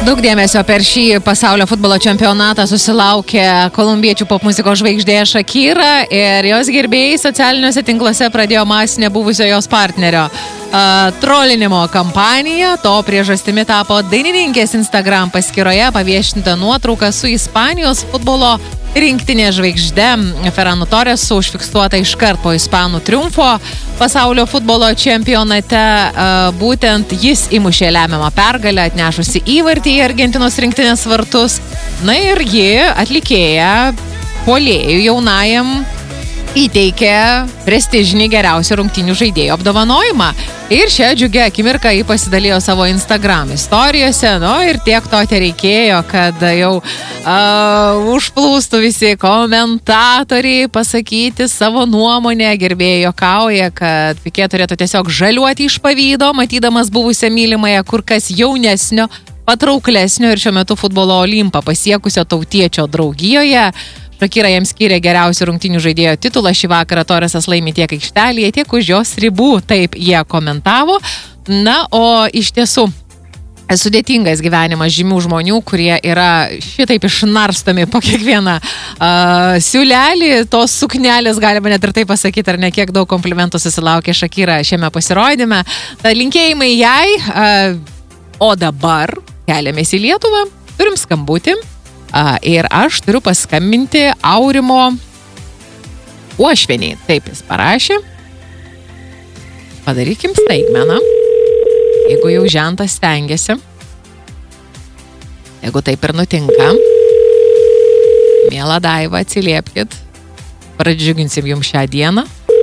Daug dėmesio per šį pasaulio futbolo čempionatą susilaukė kolumbiečių popmuzikos žvaigždė Shakira ir jos gerbėjai socialiniuose tinkluose pradėjo masinę buvusio jos partnerio trolinimo kampaniją. To priežastimi tapo dainininkės Instagram paskyroje paviešinta nuotrauka su Ispanijos futbolo rinktinės žvaigžde Ferran Torresu, užfiksuota iškart po ispanų triumfo pasaulio futbolo čempionate. Būtent jis įmušė lemiamą pergalę, atnešusi įvartį į Argentinos rinktinės vartus. Na ir ji, atlikėja, puolėjų jaunajam įteikė prestižinį geriausių rungtynių žaidėjų apdovanojimą. Ir šią džiugę akimirką jį pasidalijo savo Instagram istorijose. Ir tiek to tereikėjo, kad jau užplūstų visi komentatoriai pasakyti savo nuomonę. Gerbėjai juokauja, kad Pikė turėtų tiesiog žaliuoti iš pavydo, matydamas buvusią mylimąją kur kas jaunesnio, patrauklesnio ir šiuo metu futbolo olimpą pasiekusio tautiečio draugijoje. Shakira jam skyrė geriausių rungtynių žaidėjo titulą. Šį vakarą Torresas laimi tiek aikštelėje, tiek už jos ribų. Taip jie komentavo. Na, o iš tiesų sudėtingas gyvenimas žymių žmonių, kurie yra šitaip išnarstomi po kiekvieną siūlelį. Tos suknelės, galima net ir taip pasakyti, ar ne, kiek daug komplimentų susilaukė Shakira šiame pasirodyme. Linkėjimai jai. O dabar keliamės į Lietuvą. Turim skambutį. Ir aš turiu paskambinti Aurimo Uošvieniai. Taip jis parašė. Padarykim staigmeną. Jeigu jau žentas stengiasi. Jeigu taip ir nutinka. Miela Daiva, atsiliepkit. Pradžiuginsim jums šią dieną.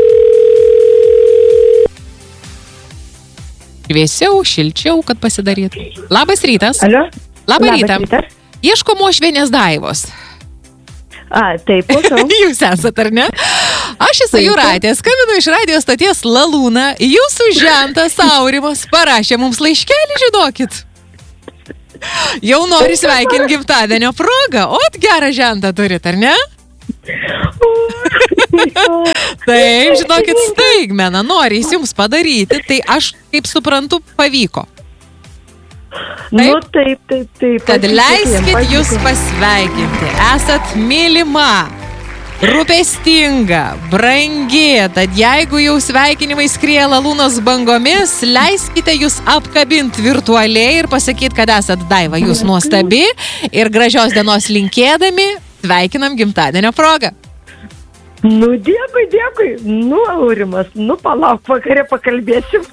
Šviesiau, šilčiau, kad pasidarytų. Labas rytas. Alio? Labą rytą. Ieškom Uošvienės Daivos. Taip, prašau. Jūs esat, ar ne? Aš esu Jūratė, skambinu iš radijo stoties Lalūna. Jūsų žentas Aurimas parašė mums laiškelį, žinokit. Jau nori sveikinti gimtadienio progą. Ot, gerą žentą turit, ar ne? Taip, žinokit, staigmeną nori jis jums padaryti. Tai aš, kaip suprantu, pavyko. Taip. Tad leiskit jūs pasveikinti. Esat mylima, rūpestinga, brangi. Tad jeigu jau sveikinimai skrieja Lalūnos bangomis, leiskite jūs apkabinti virtualiai ir pasakyti, kad esat Daiva, jūs nuostabi. Ir gražios dienos linkėdami sveikinam gimtadienio progą. Dėkui. Aurimas, palauk, vakare pakalbėsim.